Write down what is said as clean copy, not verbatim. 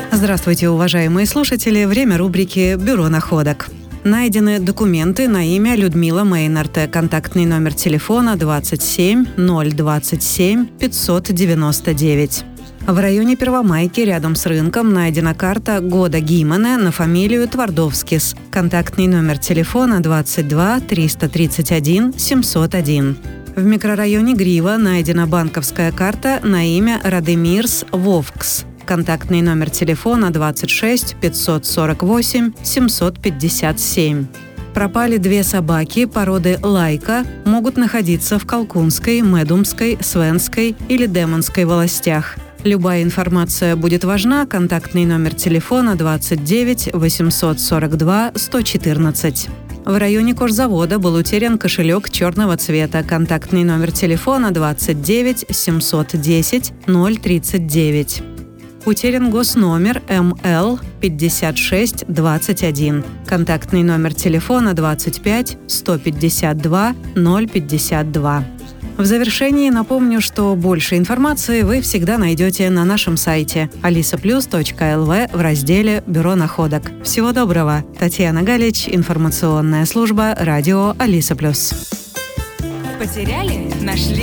Здравствуйте, уважаемые слушатели. Время рубрики «Бюро находок». Найдены документы на имя Людмила Мейнарте. Контактный номер телефона 27 027 599. В районе Первомайки, рядом с рынком, найдена карта Года Гимане на фамилию Твардовскис. Контактный номер телефона 22 331 701. В микрорайоне Грива найдена банковская карта на имя Радемирс Вовкс. Контактный номер телефона 26 548 757. Пропали 2 собаки породы лайка, могут находиться в Колкунской, Медумской, Свенской или Демонской волостях. Любая информация будет важна. Контактный номер телефона 29 842 114. В районе кожзавода был утерян кошелек черного цвета. Контактный номер телефона 29 710 039. Утерян госномер МЛ 5621. Контактный номер телефона 25 152 052. В завершении напомню, что больше информации вы всегда найдете на нашем сайте alisaplus.lv в разделе «Бюро находок». Всего доброго! Татьяна Галич, информационная служба радио Алиса Плюс. Потеряли? Нашли?